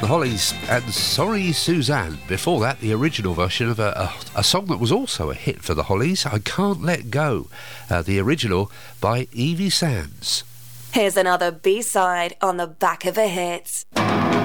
The Hollies and Sorry Suzanne. Before that, the original version of a song that was also a hit for the Hollies, I Can't Let Go. The original by Evie Sands. Here's another B-side on the back of a hit.